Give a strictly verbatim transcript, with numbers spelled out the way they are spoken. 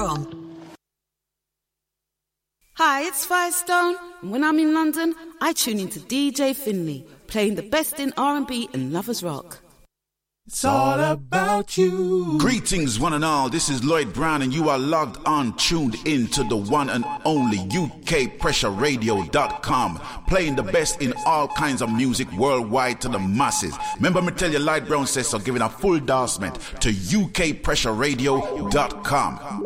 com. Hi, it's Firestone, and when I'm in London, I tune into D J Finley, playing the best in R and B and lovers rock. It's all about you. Greetings, one and all. This is Lloyd Brown, and you are logged on, tuned in to the one and only U K pressure radio dot com, playing the best in all kinds of music worldwide to the masses. Remember me tell you, Lloyd Brown says so, giving a full endorsement to U K pressure radio dot com.